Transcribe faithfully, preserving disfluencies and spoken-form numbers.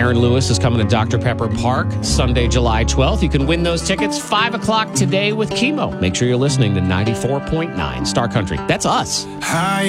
Aaron Lewis is coming to Doctor Pepper Park Sunday, July twelfth. You can win those tickets five o'clock today with Chemo. Make sure you're listening to ninety-four point nine Star Country. That's us. Hi.